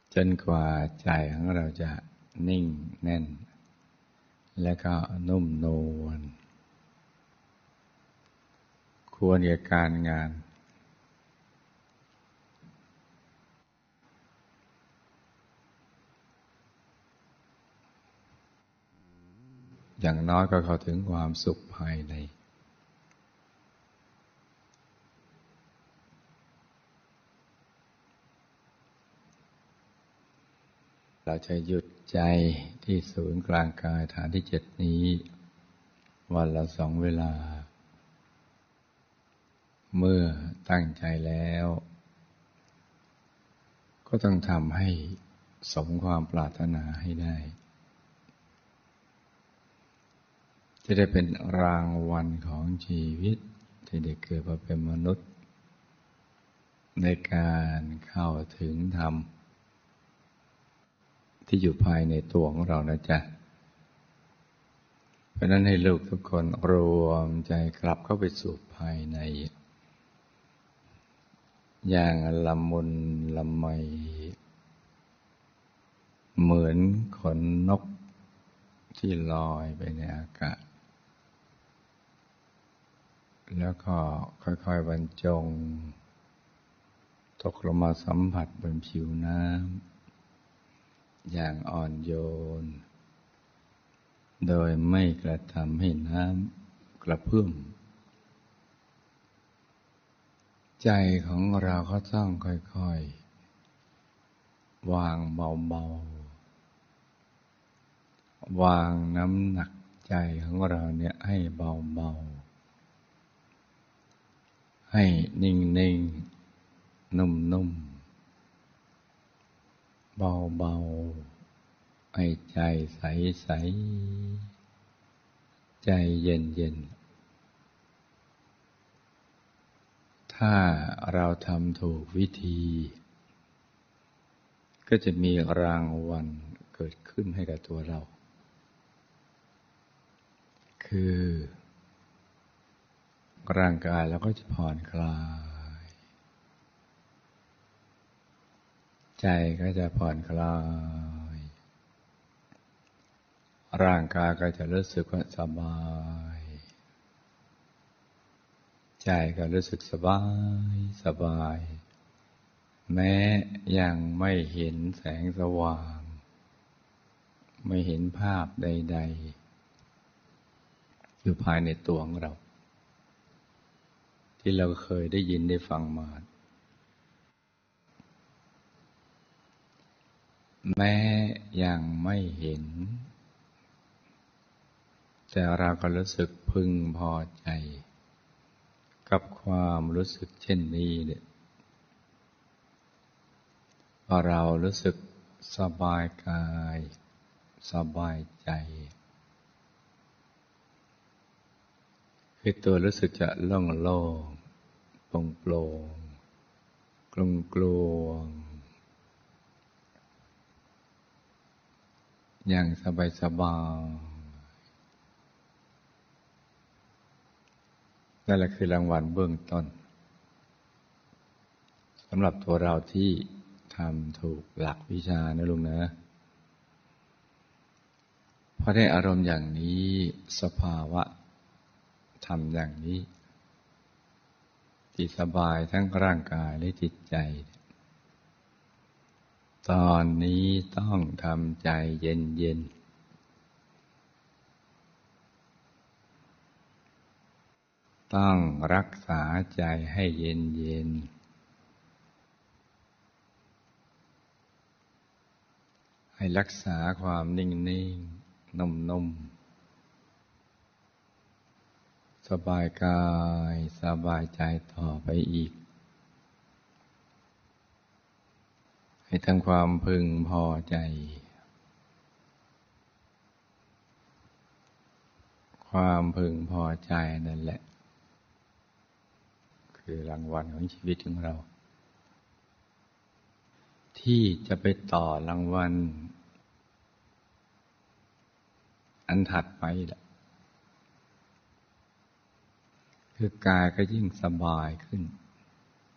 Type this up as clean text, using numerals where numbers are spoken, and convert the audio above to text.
จนกว่าใจของเราจะนิ่งแน่นและก็นุ่มนวลควรแก่การงานอย่างน้อยก็เข้าถึงความสุขภายในเราจะหยุดใจที่ศูนย์กลางกายฐานที่7นี้วันละ2 เวลาเมื่อตั้งใจแล้วก็ต้องทำให้สมความปรารถนาให้ได้จะได้เป็นรางวัลของชีวิตที่ได้เกิดมาเป็นมนุษย์ในการเข้าถึงธรรมที่อยู่ภายในตัวของเรานะจ๊ะเพราะนั้นให้ลูกทุกคนรวมใจกลับเข้าไปสู่ภายในอย่างละมุนละไมเหมือนขนนกที่ลอยไปในอากาศแล้วก็ค่อยๆบรรจงตกลงมาสัมผัสบนผิวน้ำอย่างอ่อนโยนโดยไม่กระทำให้น้ำกระเพื่อมใจของเราก็ต้องค่อยๆวางเบาๆวางน้ำหนักใจของเราเนี่ยให้เบาๆให้นิ่งๆนุ่มๆเบาๆให้ใจใสๆใจเย็นๆถ้าเราทำถูกวิธีก็จะมีรางวัลเกิดขึ้นให้กับตัวเราคือร่างกายเราก็จะผ่อนคลายใจก็จะผ่อนคลายร่างกายก็จะรู้สึกว่าสบายใจก็รู้สึกสบายแม้ยังไม่เห็นแสงสว่างไม่เห็นภาพใดๆอยู่ภายในตัวของเราที่เราเคยได้ยินได้ฟังมาแม้ยังไม่เห็นแต่เราก็รู้สึกพึงพอใจกับความรู้สึกเช่นนี้เนี่ยพอเรารู้สึกสบายกายสบายใจคือตัวรู้สึกจะโล่งๆโปร่งๆกลวงๆอย่างสบายนั่นแหละคือรางวัลเบื้องต้นสำหรับตัวเราที่ทำถูกหลักวิชานะลุงนะพอได้อารมณ์อย่างนี้สภาวะทำอย่างนี้ที่สบายทั้งร่างกายและจิตใจตอนนี้ต้องทำใจเย็นๆต้องรักษาใจให้เย็นๆให้รักษาความนิ่งๆนุ่มๆสบายกายสบายใจต่อไปอีกให้ทำความพึงพอใจความพึงพอใจนั่นแหละคือรางวัลของชีวิตของเราที่จะไปต่อรางวัลอันถัดไปแหละคือกายก็ยิ่งสบายขึ้น